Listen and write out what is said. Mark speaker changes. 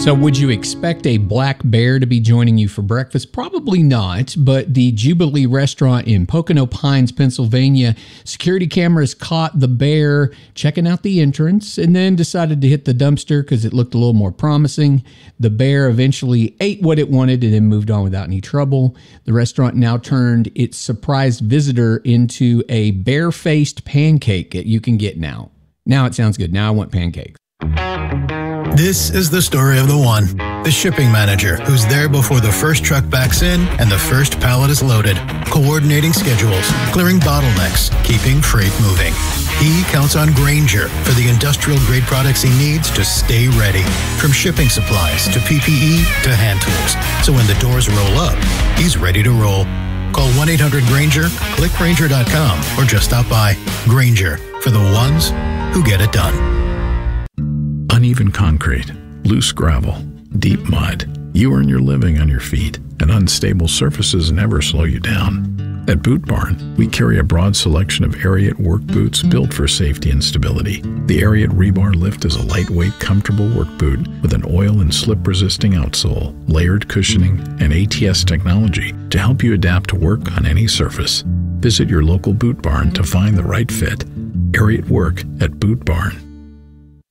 Speaker 1: So would you expect a black bear to be joining you for breakfast? Probably not, but the Jubilee restaurant in Pocono Pines, Pennsylvania, security cameras caught the bear checking out the entrance and then decided to hit the dumpster because it looked a little more promising. The bear eventually ate what it wanted and then moved on without any trouble. The restaurant now turned its surprised visitor into a bear-faced pancake that you can get now. Now it sounds good. Now I want pancakes.
Speaker 2: This is the story of the one, the shipping manager who's there before the first truck backs in and the first pallet is loaded, coordinating schedules, clearing bottlenecks, keeping freight moving. He counts on Grainger for the industrial-grade products he needs to stay ready, from shipping supplies to PPE to hand tools. So when the doors roll up, he's ready to roll. Call 1-800-GRAINGER, click Grainger.com, or just stop by. Grainger, for the ones who get it done.
Speaker 3: Uneven concrete, loose gravel, deep mud. You earn your living on your feet, and unstable surfaces never slow you down. At Boot Barn, we carry a broad selection of Ariat work boots built for safety and stability. The Ariat Rebar Lift is a lightweight, comfortable work boot with an oil and slip-resisting outsole, layered cushioning, and ATS technology to help you adapt to work on any surface. Visit your local Boot Barn to find the right fit. Ariat Work at Boot Barn.